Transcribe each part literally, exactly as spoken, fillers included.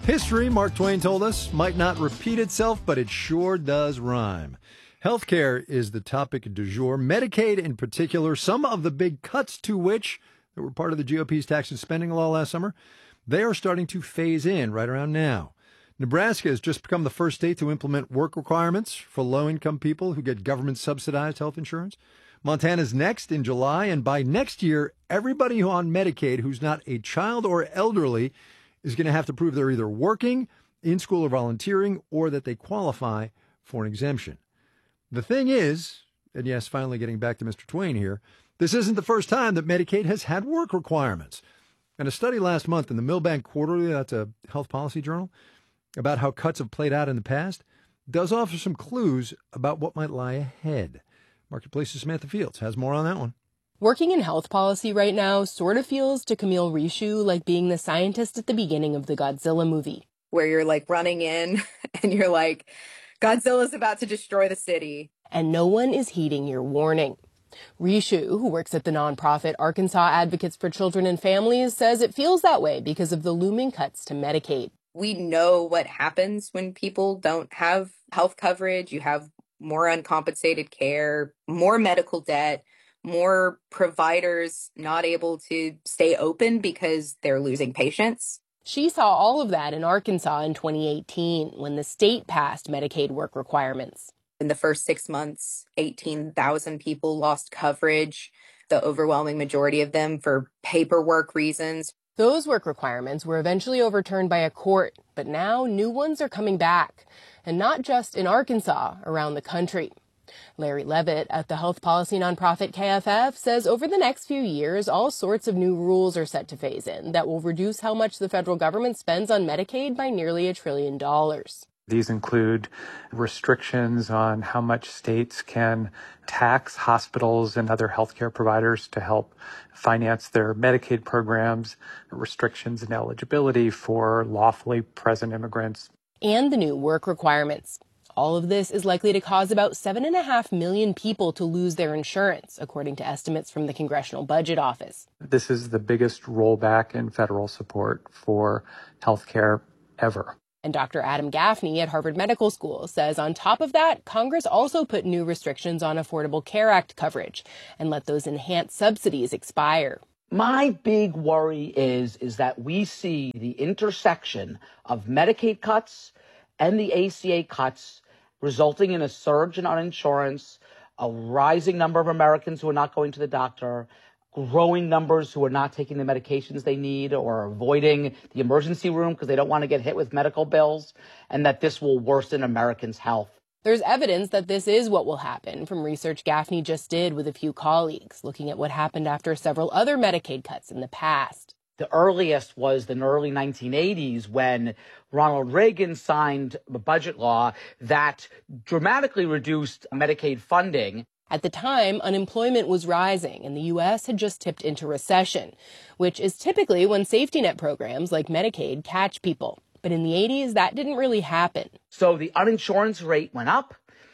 History, Mark Twain told us, might not repeat itself, but it sure does rhyme. Healthcare is the topic du jour. Medicaid in particular, some of the big cuts to which that were part of the G O P's tax and spending law last summer, they are starting to phase in right around now. Nebraska has just become the first state to implement work requirements for low-income people who get government-subsidized health insurance. Montana's next in July, and by next year, everybody who on Medicaid who's not a child or elderly is going to have to prove they're either working, in school or volunteering, or that they qualify for an exemption. The thing is, and yes, finally getting back to Mister Twain here, this isn't the first time that Medicaid has had work requirements. And a study last month in the Milbank Quarterly, that's a health policy journal, about how cuts have played out in the past, does offer some clues about what might lie ahead. Marketplace's Samantha Fields has more on that one. Working in health policy right now sort of feels to Camille Rishu like being the scientist at the beginning of the Godzilla movie. Where you're like running in and you're like, Godzilla's about to destroy the city. And no one is heeding your warning. Rishu, who works at the nonprofit Arkansas Advocates for Children and Families, says it feels that way because of the looming cuts to Medicaid. We know what happens when people don't have health coverage. You have more uncompensated care, more medical debt, more providers not able to stay open because they're losing patients. She saw all of that in Arkansas in twenty eighteen when the state passed Medicaid work requirements. In the first six months, eighteen thousand people lost coverage, the overwhelming majority of them for paperwork reasons. Those work requirements were eventually overturned by a court, but now new ones are coming back, and not just in Arkansas, around the country. Larry Levitt at the health policy nonprofit K F F says over the next few years, all sorts of new rules are set to phase in that will reduce how much the federal government spends on Medicaid by nearly a trillion dollars. These include restrictions on how much states can tax hospitals and other healthcare providers to help finance their Medicaid programs, restrictions in eligibility for lawfully present immigrants, and the new work requirements. All of this is likely to cause about seven and a half million people to lose their insurance, according to estimates from the Congressional Budget Office. This is the biggest rollback in federal support for healthcare ever. And Doctor Adam Gaffney at Harvard Medical School says on top of that, Congress also put new restrictions on Affordable Care Act coverage and let those enhanced subsidies expire. My big worry is, is that we see the intersection of Medicaid cuts and the A C A cuts resulting in a surge in uninsurance, a rising number of Americans who are not going to the doctor, growing numbers who are not taking the medications they need or avoiding the emergency room because they don't want to get hit with medical bills, and that this will worsen Americans' health. There's evidence that this is what will happen from research Gaffney just did with a few colleagues, looking at what happened after several other Medicaid cuts in the past. The earliest was the early nineteen eighties when Ronald Reagan signed a budget law that dramatically reduced Medicaid funding. At the time, unemployment was rising and the U S had just tipped into recession, which is typically when safety net programs like Medicaid catch people. But in the eighties, that didn't really happen. So the uninsurance rate went up,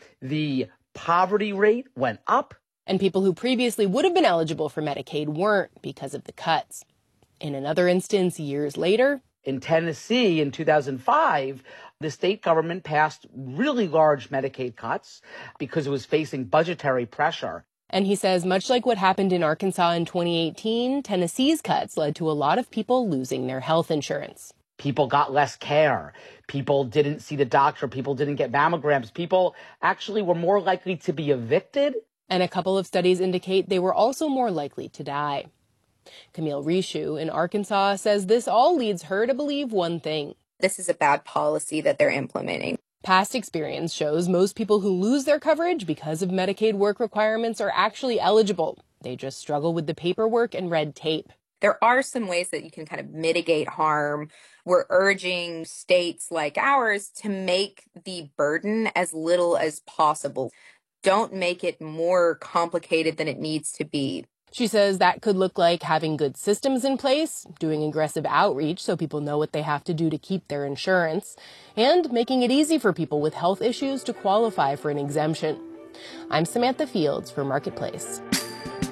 the poverty rate went up. And people who previously would have been eligible for Medicaid weren't because of the cuts. In another instance, years later, in Tennessee in two thousand five, the state government passed really large Medicaid cuts because it was facing budgetary pressure. And he says much like what happened in Arkansas in twenty eighteen, Tennessee's cuts led to a lot of people losing their health insurance. People got less care. People didn't see the doctor. People didn't get mammograms. People actually were more likely to be evicted. And a couple of studies indicate they were also more likely to die. Camille Rishu in Arkansas says this all leads her to believe one thing. This is a bad policy that they're implementing. Past experience shows most people who lose their coverage because of Medicaid work requirements are actually eligible. They just struggle with the paperwork and red tape. There are some ways that you can kind of mitigate harm. We're urging states like ours to make the burden as little as possible. Don't make it more complicated than it needs to be. She says that could look like having good systems in place, doing aggressive outreach so people know what they have to do to keep their insurance, and making it easy for people with health issues to qualify for an exemption. I'm Samantha Fields for Marketplace.